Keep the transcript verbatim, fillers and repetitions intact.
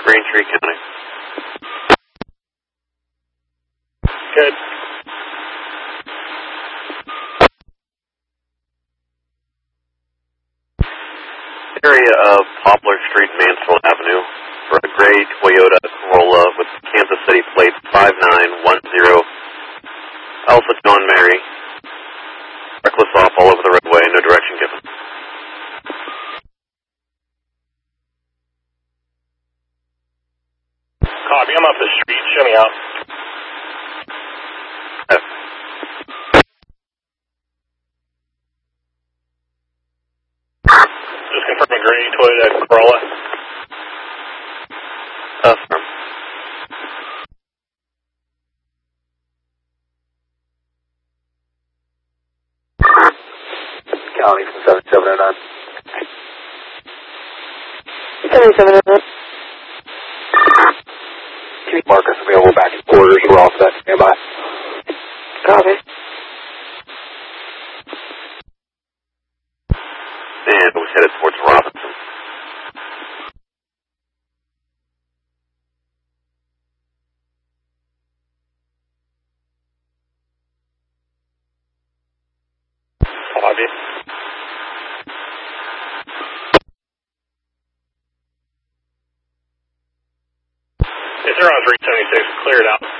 Braintree County. Good. Area of Poplar Street, Mansfield Avenue, for a gray Toyota Corolla with Kansas City plates five nine one zero, Alpha John Mary. Reckless off all over the roadway, no direction given. Copy, I'm up the street. Show me out. F. Just confirming gray Toyota Corolla. Affirm. County from seven seven oh nine. seven seven oh nine. Marcus available back in quarters. We're all set. Stand by. Copy. And we headed towards Robinson. Copy. If they're on three seventy-six, clear it out.